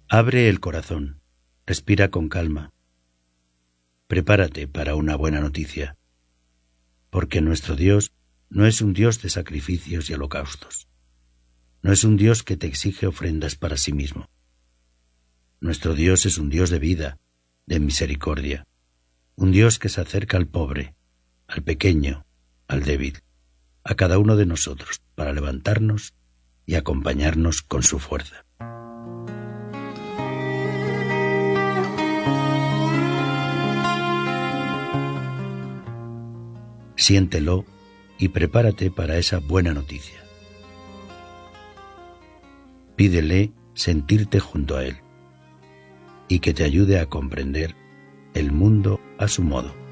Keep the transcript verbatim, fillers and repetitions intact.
Abre el corazón, respira con calma. Prepárate para una buena noticia, porque nuestro Dios no es un Dios de sacrificios y holocaustos. No es un Dios que te exige ofrendas para sí mismo. Nuestro Dios es un Dios de vida, de misericordia, un Dios que se acerca al pobre, al pequeño, al débil, a cada uno de nosotros para levantarnos y acompañarnos con su fuerza. Siéntelo y prepárate para esa buena noticia. Pídele sentirte junto a Él y que te ayude a comprender el mundo a su modo.